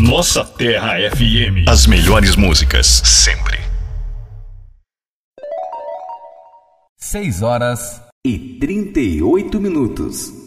Nossa Terra FM. As melhores músicas, sempre. 6 horas e 38 minutos.